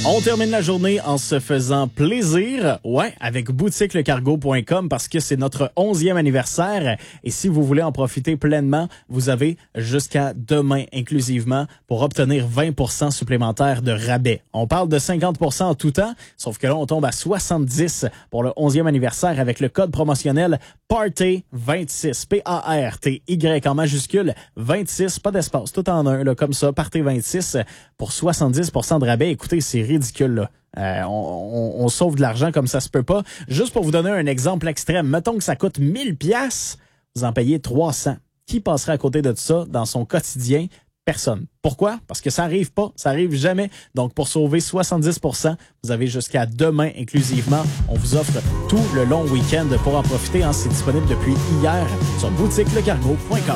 On termine la journée en se faisant plaisir, avec boutiquelecargo.com parce que c'est notre 11e anniversaire et si vous voulez en profiter pleinement, vous avez jusqu'à demain inclusivement pour obtenir 20% supplémentaire de rabais. On parle de 50% en tout temps, sauf que là, on tombe à 70 pour le 11e anniversaire avec le code promotionnel PARTY26, P-A-R-T-Y en majuscule, 26, pas d'espace, tout en un, là, comme ça, PARTY26 pour 70% de rabais. Écoutez, c'est ridicule, là. On sauve de l'argent comme ça se peut pas. Juste pour vous donner un exemple extrême, mettons que ça coûte 1000 pièces, vous en payez 300. Qui passerait à côté de ça dans son quotidien? Personne. Pourquoi? Parce que ça arrive pas, ça arrive jamais. Donc, pour sauver 70%, vous avez jusqu'à demain inclusivement. On vous offre tout le long week-end pour en profiter. C'est disponible depuis hier sur boutiquelecargo.com.